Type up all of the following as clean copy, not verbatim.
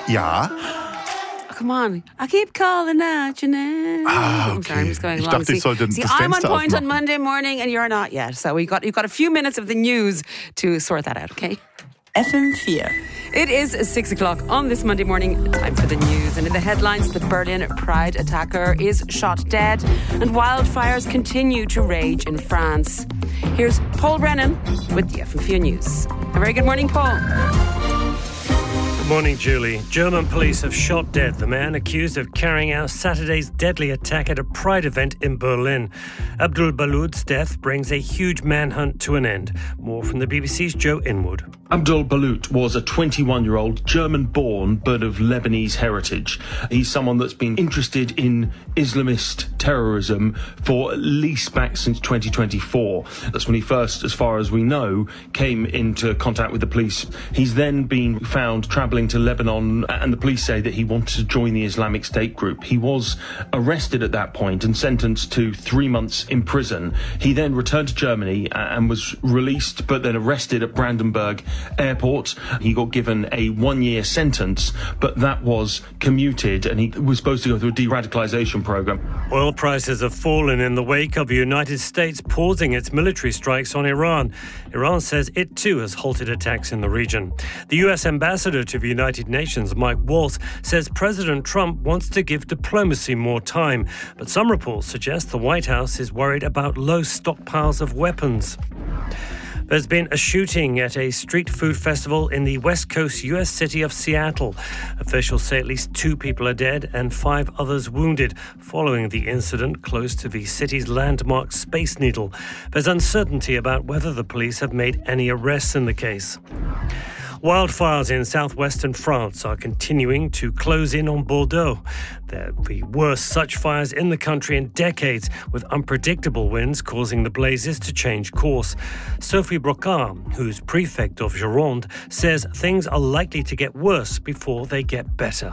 Ja. Come on, I keep calling out your name. I'm sorry, I'm just going along. Dachte, ich sollte das I'm on Fenster point aufmachen. on Monday morning and you're not yet. So you've got a few minutes of the news to sort that out, okay? FM4. It is 6 o'clock on this Monday morning. Time for the news. And in the headlines, the Berlin Pride attacker is shot dead and wildfires continue to rage in France. Here's Paul Brennan with the FM4 News. A very good morning, Paul. Morning, Julie. German police have shot dead the man accused of carrying out Saturday's deadly attack at a Pride event in Berlin. Abdul Balud's death brings a huge manhunt to an end. More from the BBC's Joe Inwood. Abdul Balut was a 21-year-old German-born but of Lebanese heritage. He's someone that's been interested in Islamist terrorism for at least back since 2024. That's when he first, as far as we know, came into contact with the police. He's then been found travelling to Lebanon, and the police say that he wanted to join the Islamic State group. He was arrested at that point and sentenced to 3 months in prison. He then returned to Germany and was released, but then arrested at Brandenburg Airport. He got given a 1-year sentence, but that was commuted, and he was supposed to go through a de-radicalisation programme. Oil prices have fallen in the wake of the United States pausing its military strikes on Iran. Iran says it too has halted attacks in the region. The US ambassador to the United Nations, Mike Waltz, says President Trump wants to give diplomacy more time, but some reports suggest the White House is worried about low stockpiles of weapons. There's been a shooting at a street food festival in the West Coast US city of Seattle. Officials say at least 2 people are dead and 5 others wounded following the incident close to the city's landmark Space Needle. There's uncertainty about whether the police have made any arrests in the case. Wildfires in southwestern France are continuing to close in on Bordeaux. They're the worst such fires in the country in decades, with unpredictable winds causing the blazes to change course. Sophie Brocard, who's prefect of Gironde, says things are likely to get worse before they get better.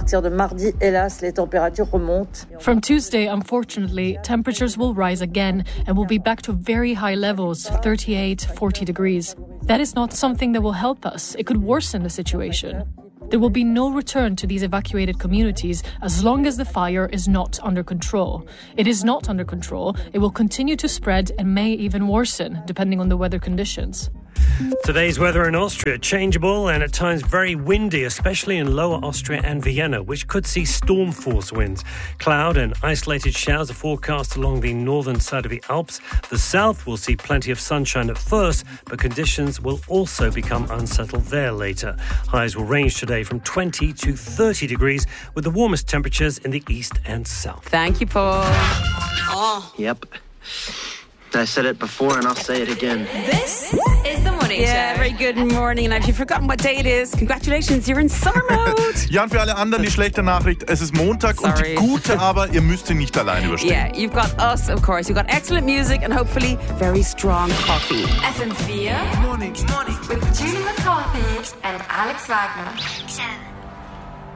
From Tuesday, unfortunately, temperatures will rise again and will be back to very high levels, 38, 40 degrees. That is not something that will help us. It could worsen the situation. There will be no return to these evacuated communities as long as the fire is not under control. It is not under control. It will continue to spread and may even worsen, depending on the weather conditions. Today's weather in Austria, changeable and at times very windy, especially in Lower Austria and Vienna, which could see storm force winds. Cloud and isolated showers are forecast along the northern side of the Alps. The south will see plenty of sunshine at first, but conditions will also become unsettled there later. Highs will range today from 20 to 30 degrees, with the warmest temperatures in the east and south. Thank you, Paul. Yep. I said it before and I'll say it again. This is the Morning Show. Yeah, very good morning. And if you've forgotten what day it is, congratulations, you're in summer mode. Ja, und für alle anderen die schlechte Nachricht, es ist Montag und die gute aber, ihr müsst sie nicht alleine überstehen. Yeah, you've got us, of course. You've got excellent music and hopefully very strong coffee. FM4 Morning with Julie McCarthy and Alex Wagner.